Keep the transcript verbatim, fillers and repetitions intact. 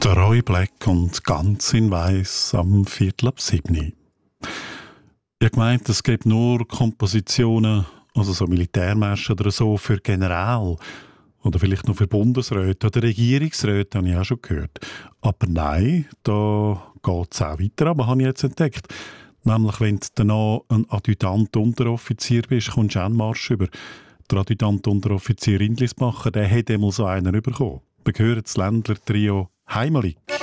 Der Roy Black und ganz in Weiss am Viertel ab sieben. Ich gemeint, es gibt nur Kompositionen, also so Militärmärsche oder so für General oder vielleicht noch für Bundesräte oder Regierungsräte, habe ich auch schon gehört. Aber nein, da geht es auch weiter, aber habe ich jetzt entdeckt. Nämlich, wenn du danach ein Adjutant-Unteroffizier bist, kommst du auch einen Marsch über. Der Adjutant-Unteroffizier Rindlisbacher, der hat einmal so einen bekommen. Wir hören das Ländler-Trio «Heimalig».